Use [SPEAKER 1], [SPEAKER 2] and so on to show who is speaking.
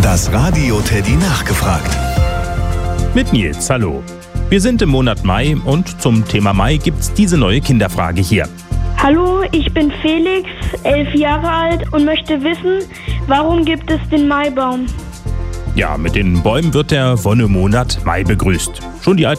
[SPEAKER 1] Das Radio Teddy nachgefragt.
[SPEAKER 2] Mit Nils, hallo. Wir sind im Monat Mai und zum Thema Mai gibt's diese neue Kinderfrage hier.
[SPEAKER 3] Hallo, ich bin Felix, 11 Jahre alt und möchte wissen, warum gibt es den Maibaum?
[SPEAKER 2] Ja, mit den Bäumen wird der Wonnemonat Mai begrüßt. Schon die